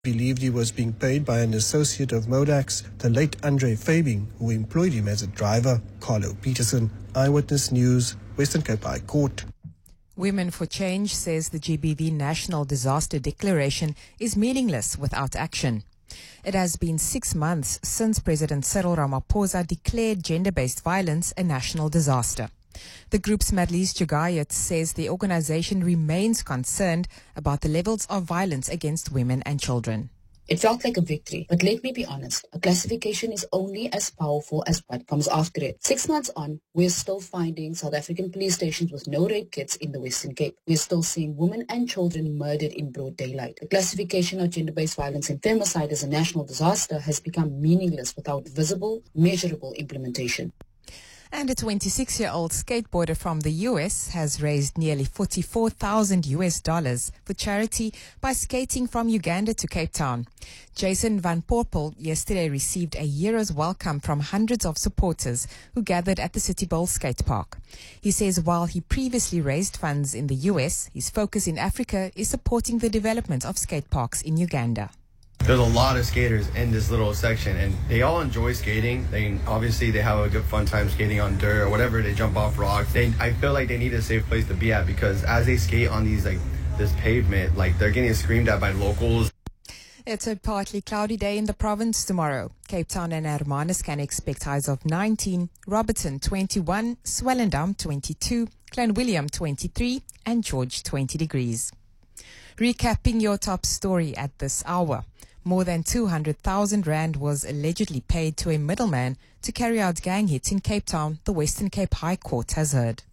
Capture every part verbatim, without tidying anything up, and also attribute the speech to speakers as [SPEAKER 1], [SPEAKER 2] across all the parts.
[SPEAKER 1] Believed he was being paid by an associate of Modak's, the late Andre Fabing, who employed him as a driver. Carlo Peterson, Eyewitness News, Western Cape High Court.
[SPEAKER 2] Women for Change says the G B V National Disaster Declaration is meaningless without action. It has been six months since President Cyril Ramaphosa declared gender-based violence a national disaster. The group's Marlies Jagayat says the organization remains concerned about the levels of violence against women and children.
[SPEAKER 3] It felt like a victory, but let me be honest, a classification is only as powerful as what comes after it. Six months on, we're still finding South African police stations with no rape kits in the Western Cape. We're still seeing women and children murdered in broad daylight. The classification of gender-based violence and femicide as a national disaster has become meaningless without visible, measurable implementation.
[SPEAKER 2] And a twenty-six-year-old skateboarder from the U S has raised nearly forty-four thousand U S dollars for charity by skating from Uganda to Cape Town. Jason Van Poppel yesterday received a hero's welcome from hundreds of supporters who gathered at the City Bowl skate park. He says while he previously raised funds in the U S, his focus in Africa is supporting the development of skate parks in Uganda.
[SPEAKER 4] There's a lot of skaters in this little section, and they all enjoy skating. They obviously they have a good fun time skating on dirt or whatever. They jump off rocks. They, I feel like they need a safe place to be at, because as they skate on these like this pavement, like they're getting screamed at by locals.
[SPEAKER 2] It's a partly cloudy day in the province tomorrow. Cape Town and Hermanus can expect highs of nineteen, Robertson twenty-one, Swellendam twenty-two, Clanwilliam twenty-three, and George twenty degrees. Recapping your top story at this hour. More than two hundred thousand rand was allegedly paid to a middleman to carry out gang hits in Cape Town, the Western Cape High Court has heard.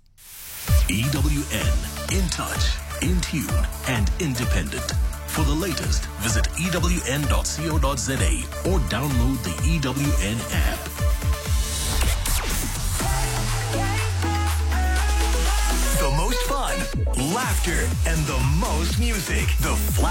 [SPEAKER 5] E W N, in touch, in tune, and independent. For the latest, visit E W N dot co dot za or download the E W N app. The most fun, laughter, and the most music. The